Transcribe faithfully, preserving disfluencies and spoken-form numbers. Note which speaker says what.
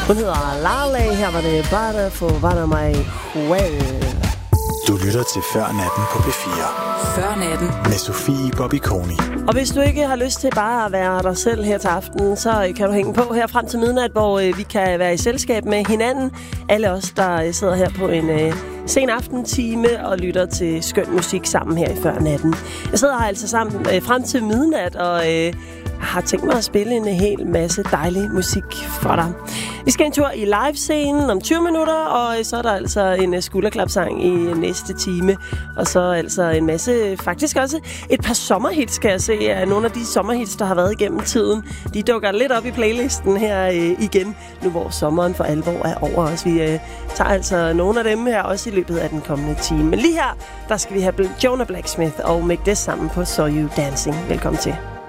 Speaker 1: Hun hedder Lale. Her var det bare for Vana mig well.
Speaker 2: Du lytter til Før Natten på P fire.
Speaker 3: Før Natten
Speaker 2: med Sofie Bobby-Koni.
Speaker 1: Og hvis du ikke har lyst til bare at være dig selv her til aften, så kan du hænge på her frem til midnat, hvor øh, vi kan være i selskab med hinanden. Alle os, der sidder her på en øh, sen aftentime og lytter til skøn musik sammen her i Før Natten. Jeg sidder her altså sammen øh, frem til midnat og øh, har tænkt mig at spille en hel masse dejlig musik for dig. Vi skal en tur i livescenen om tyve minutter, og så er der altså en skulderklapsang i næste time. Og så altså en masse, faktisk også et par sommerhits, skal jeg se. Nogle af de sommerhits, der har været igennem tiden, de dukker lidt op i playlisten her øh, igen, nu hvor sommeren for alvor er over os. Vi øh, tager altså nogle af dem her også i løbet af den kommende time. Men lige her, der skal vi have Jonah Blacksmith og Make This sammen på Saw You Dancing. Velkommen til.